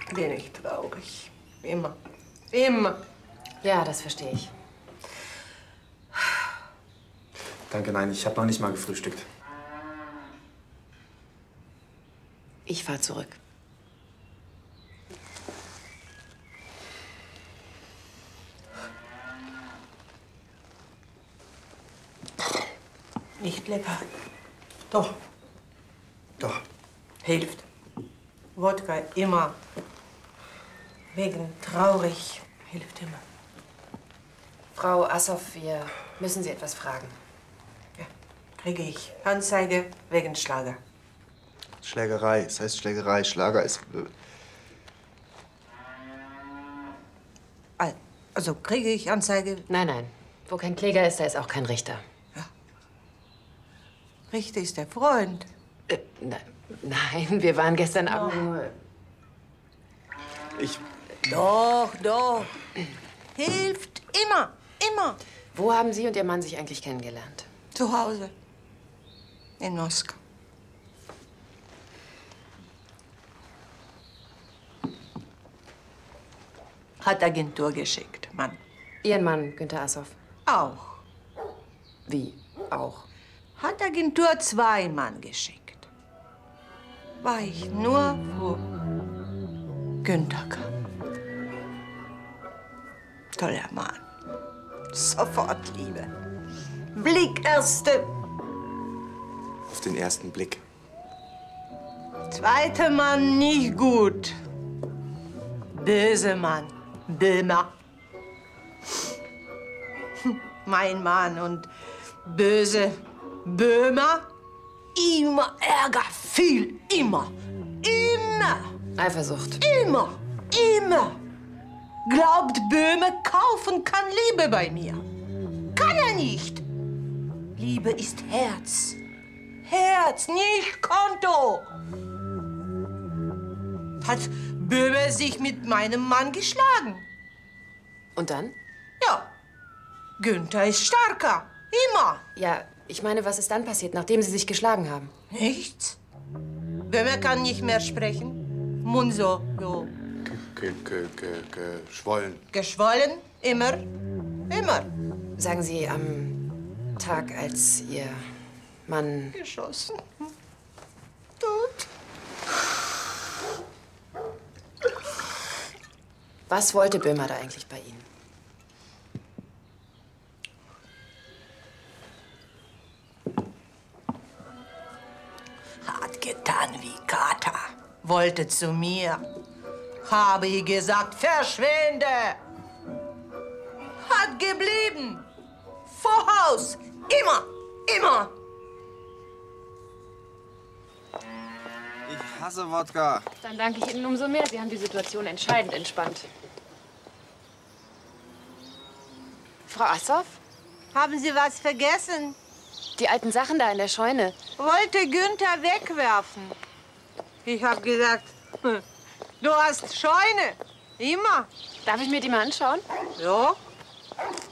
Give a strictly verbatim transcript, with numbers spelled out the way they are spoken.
bin ich traurig. Immer. Immer. Ja, das verstehe ich. Danke, nein, ich habe noch nicht mal gefrühstückt. Ich fahre zurück. Nicht lecker. Doch. Doch. Hilft. Wodka immer. Wegen traurig hilft immer. Frau Assoff, wir müssen Sie etwas fragen. Ja, kriege ich Anzeige wegen Schlager. Schlägerei. Es heißt Schlägerei. Schlager ist... Also kriege ich Anzeige? Nein, nein. Wo kein Kläger ist, da ist auch kein Richter. Ja. Richter ist der Freund. Äh, ne, nein, wir waren gestern Abend nur... Ich... Doch, doch. Hilft immer, immer. Wo haben Sie und Ihr Mann sich eigentlich kennengelernt? Zu Hause. In Moskau. Hat Agentur geschickt, Mann. Ihren Mann, Günter Assoff? Auch. Wie? Auch? Hat Agentur zwei Mann geschickt. War ich nur, wo Günther kam. Toller Mann. Sofort Liebe. Blick erste. Auf den ersten Blick. Zweiter Mann nicht gut. Böse Mann. Böhmer. Mein Mann und böse Böhmer. Immer Ärger, viel, immer. Immer. Eifersucht. Immer, immer. Glaubt, Böhme kaufen kann Liebe bei mir. Kann er nicht. Liebe ist Herz. Herz, nicht Konto. Hat Böhme sich mit meinem Mann geschlagen. Und dann? Ja. Günther ist stärker. Immer. Ja, ich meine, was ist dann passiert, nachdem Sie sich geschlagen haben? Nichts. Böhme kann nicht mehr sprechen. Mund so, so. Ge ge ge geschwollen. Geschwollen, immer, immer. Sagen Sie, am Tag, als Ihr Mann... Geschossen. Tot. Was wollte Böhmer da eigentlich bei Ihnen? Hat getan wie Kater. Wollte zu mir. Habe ich gesagt, verschwinde. Hat geblieben. Vor Haus. Immer, immer. Ich hasse Wodka. Dann danke ich Ihnen umso mehr. Sie haben die Situation entscheidend entspannt. Frau Assoff? Haben Sie was vergessen? Die alten Sachen da in der Scheune. Wollte Günther wegwerfen. Ich habe gesagt, hm, du hast Scheune. Immer. Darf ich mir die mal anschauen? Ja.